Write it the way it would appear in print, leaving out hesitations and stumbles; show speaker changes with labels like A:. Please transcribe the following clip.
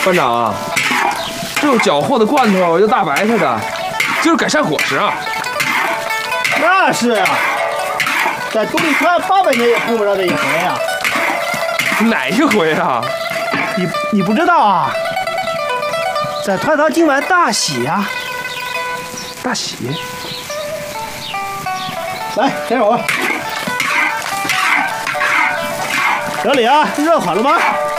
A: 班长啊，这有缴获的罐头，有大白菜的，就是改善伙食啊。
B: 那是啊，在东丽川800年也碰不上这一回啊。
A: 哪一回啊？
B: 你不知道啊？在团堂今晚大喜啊！
A: 大喜！
B: 来，先生我。小李啊，热好了吗？